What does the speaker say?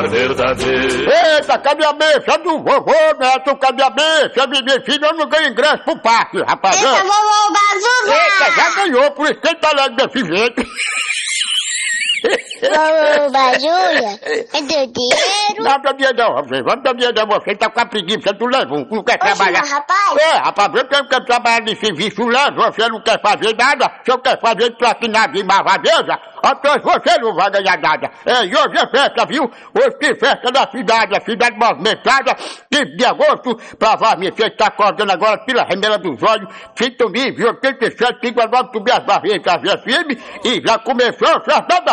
verdadeiro. Eita, cadê a benção do vovô, Neto? Cadê a benção? Minha filha, eu não ganho ingresso pro parque, rapaz. Eita, vovô Bazuca! Eita, já ganhou, por isso que ele tá alegre desse jeito. Vovô Bazuca, é teu dinheiro? Não, teu dinheiro não, vamos dar dinheiro não, você tá com a preguiça, tu leva um, não quer trabalhar. Mas, rapaz? Rapaz, eu quero trabalhar de serviço leve, você não quer fazer nada, se eu quero fazer traquinagem e malvadeza, então você não vai ganhar nada. E hoje é festa, viu? Hoje tem festa da cidade, a cidade movimentada, 15 de agosto, pra Varminha, você está acordando agora pela remela dos olhos, sintonia, 87,9 subir as barreiras da FM, e já começou a festa da